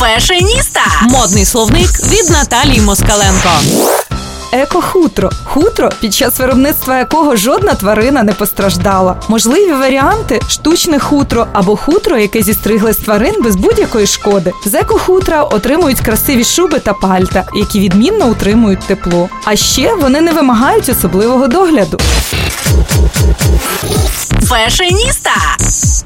Фешеніста. Модний словник від Наталії Москаленко. Еко-хутро. Хутро, під час виробництва якого жодна тварина не постраждала. Можливі варіанти – штучне хутро або хутро, яке зістригли з тварин без будь-якої шкоди. З еко-хутра отримують красиві шуби та пальта, які відмінно утримують тепло. А ще вони не вимагають особливого догляду. Фешеніста.